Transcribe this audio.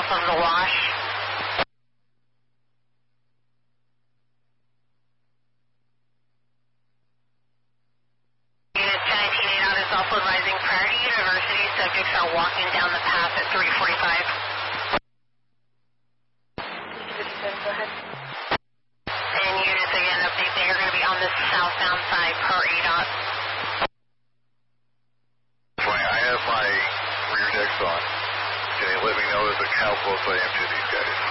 south of the wash. Unit 1019 out is also advising prior to University, subjects are walking down the path at 345. Go ahead. And units again update that you're going to be on the southbound side per ADOT. I have my rear decks on. Can you let me know that how close I am to these guys?